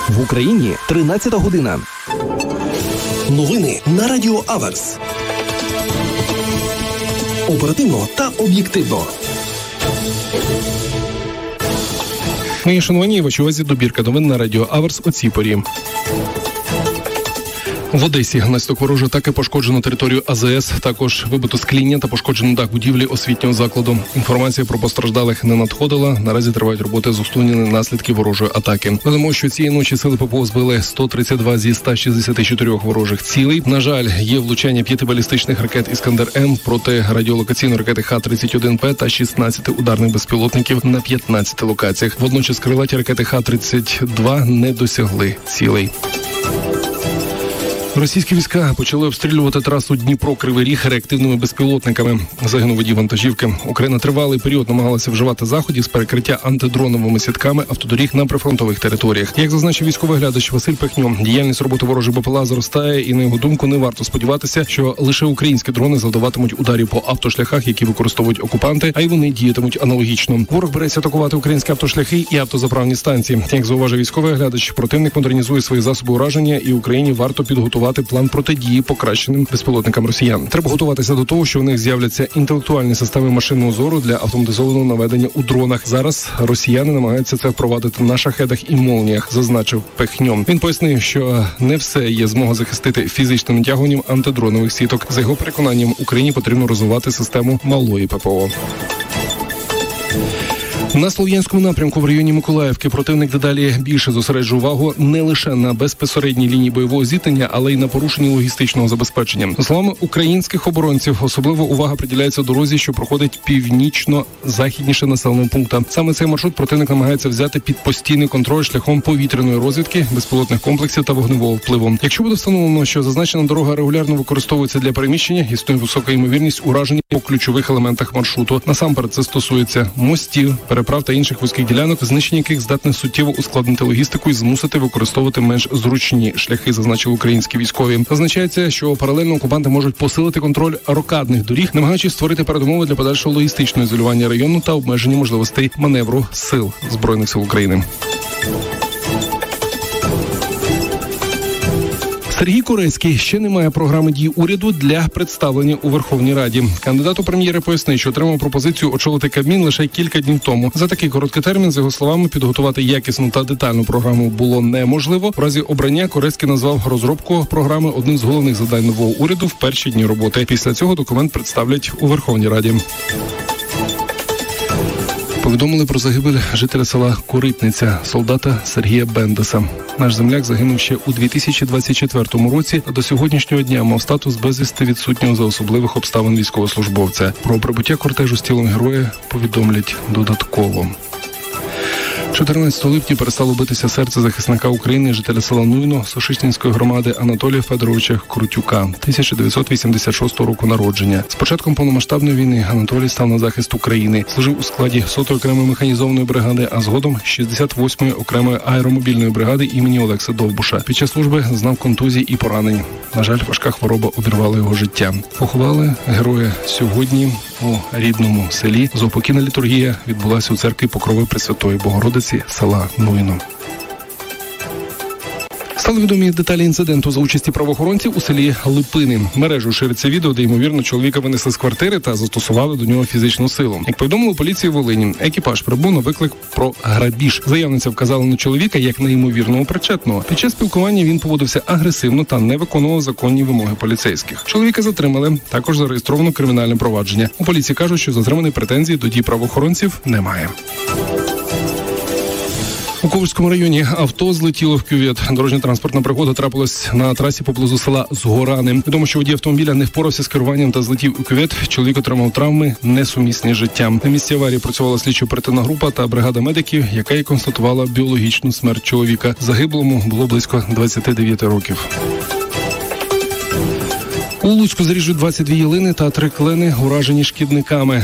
В Україні 13 година. Новини на Радіо Аверс. Оперативно та об'єктивно. Мої шановані, вашій увазі добірка новин на Радіо Аверс о цій порі. В Одесі внаслідок ворожої атаки пошкоджено територію АЗС, також вибито скління та пошкоджено дах будівлі освітнього закладу. Інформація про постраждалих не надходила. Наразі тривають роботи з усунення наслідків ворожої атаки. Додамо, що цієї ночі сили ППО збили 132 зі 164 ворожих цілей. На жаль, є влучання 5 балістичних ракет «Іскандер-М» проти радіолокаційної ракети Х-31П та 16 ударних безпілотників на 15 локаціях. Водночас крилаті ракети Х-32 не досягли цілей. Російські війська почали обстрілювати трасу Дніпро-Кривий Ріг реактивними безпілотниками. Загинув водій вантажівки. Україна тривалий період намагалася вживати заходів з перекриття антидроновими сітками автодоріг на прифронтових територіях. Як зазначив військовий глядач Василь Пехньо, діяльність роботи ворожих БПЛА зростає, і на його думку не варто сподіватися, що лише українські дрони завдаватимуть ударів по автошляхах, які використовують окупанти, а й вони діятимуть аналогічно. Ворог береться атакувати українські автошляхи і автозаправні станції. Як зауважив військовий глядач, противник модернізує свої засоби ураження, і Україні варто підготувати план протидії покращеним безпілотникам росіян. Треба готуватися до того, що в них з'являться інтелектуальні системи машинного зору для автоматизованого наведення у дронах. Зараз росіяни намагаються це впровадити на шахедах і молніях, зазначив Пехньо. Він пояснив, що не все є змога захистити фізичним натягуванням антидронових сіток. За його переконанням, Україні потрібно розвивати систему малої ППО. На Слов'янському напрямку в районі Миколаївки противник дедалі більше зосереджує увагу не лише на безпосередній лінії бойового зіткнення, але й на порушенні логістичного забезпечення. За словами українських оборонців, особлива увага приділяється дорозі, що проходить північно-західніше населеного пункту. Саме цей маршрут противник намагається взяти під постійний контроль шляхом повітряної розвідки, безпілотних комплексів та вогневого впливу. Якщо буде встановлено, що зазначена дорога регулярно використовується для переміщення, існує висока ймовірність ураження по ключових елементах маршруту. Насамперед це стосується мостів, переправ та інших вузьких ділянок, знищення яких здатне суттєво ускладнити логістику і змусити використовувати менш зручні шляхи, зазначили українські військові. Зазначається, що паралельно окупанти можуть посилити контроль рокадних доріг, намагаючись створити передумови для подальшого логістичного ізолювання району та обмеження можливостей маневру сил Збройних сил України. Сергій Корецький ще не має програми дій уряду для представлення у Верховній Раді. Кандидат у прем'єри пояснив, що отримав пропозицію очолити Кабмін лише кілька днів тому. За такий короткий термін, за його словами, підготувати якісну та детальну програму було неможливо. В разі обрання Корецький назвав розробку програми одним з головних завдань нового уряду в перші дні роботи. Після цього документ представлять у Верховній Раді. Повідомили про загибель жителя села Коритниця, солдата Сергія Бендеса. Наш земляк загинув ще у 2024 році, а до сьогоднішнього дня мав статус безвісти відсутнього за особливих обставин військовослужбовця. Про прибуття кортежу з тілом героя повідомлять додатково. 14 липня перестало битися серце захисника України, жителя села Нуйно Сошишнінської громади Анатолія Федоровича Крутюка, 1986 року народження. З початком повномасштабної війни Анатолій став на захист України. Служив у складі 100-ї окремої механізованої бригади, а згодом 68-ї окремої аеромобільної бригади імені Олекса Довбуша. Під час служби зазнав контузій і поранень. На жаль, важка хвороба обірвала його життя. Поховали героя сьогодні у рідному селі. Заупокійна літургія відбулася у церкві Покрови Пресвятої Богородиці села Нуйно. Стали відомі деталі інциденту за участі правоохоронців у селі Липини. Мережу шириться відео, де, ймовірно, чоловіка винесли з квартири та застосували до нього фізичну силу. Як повідомили поліції Волині, екіпаж прибув на виклик про грабіж. Заявниця вказала на чоловіка як на ймовірного причетного. Під час спілкування він поводився агресивно та не виконував законні вимоги поліцейських. Чоловіка затримали. Також зареєстровано кримінальне провадження. У поліції кажуть, що затриманий претензій до дій правоохоронців немає. У Ковальському районі авто злетіло в кювет. Дорожньо-транспортна пригода трапилась на трасі поблизу села Згорани. Відомо, що водій автомобіля не впорався з керуванням та злетів у кювет. Чоловік отримав травми, несумісні з життям. На місці аварії працювала слідчо-оперативна група та бригада медиків, яка й констатувала біологічну смерть чоловіка. Загиблому було близько 29 років. У Луцьку зріжуть 22 ялини та 3 клени, уражені шкідниками.